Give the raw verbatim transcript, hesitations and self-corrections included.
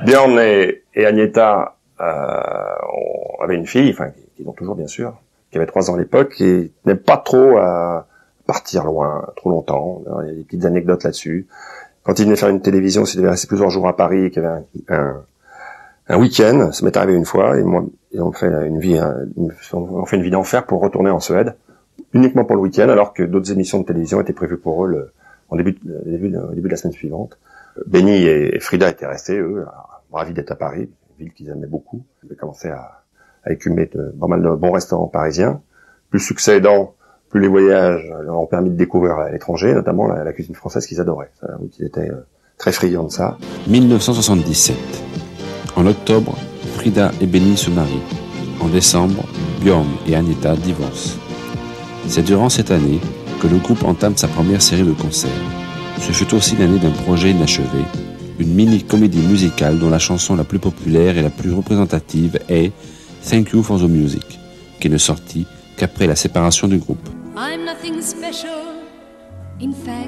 Björn et, et Agneta euh, on, avaient une fille, enfin, qu'ils ont toujours bien sûr, qui avait trois ans à l'époque, et n'aime pas trop à partir loin, trop longtemps. Il y a des petites anecdotes là-dessus. Quand il venait faire une télévision, s'il devait rester plusieurs jours à Paris, qu'il y avait un, un, un week-end, ça m'est arrivé une fois, et moi, et on fait une vie, une, on fait une vie d'enfer pour retourner en Suède, uniquement pour le week-end, alors que d'autres émissions de télévision étaient prévues pour eux le, en début, de, début, de, début de la semaine suivante. Benny et Frida étaient restés, eux, ravis d'être à Paris, une ville qu'ils aimaient beaucoup. Ils avaient commencé à, à écumer de, pas mal de bons restaurants parisiens. Plus succès aidant, plus les voyages leur ont permis de découvrir à l'étranger, notamment la, la cuisine française qu'ils adoraient. Ça, ils étaient euh, très friands de ça. dix-neuf cent soixante-dix-sept. En octobre, Frida et Benny se marient. En décembre, Björn et Agneta divorcent. C'est durant cette année que le groupe entame sa première série de concerts. Ce fut aussi l'année d'un projet inachevé, une mini-comédie musicale dont la chanson la plus populaire et la plus représentative est « Thank You for the Music », qui ne sortit qu'après la séparation du groupe. I'm nothing special, in fact.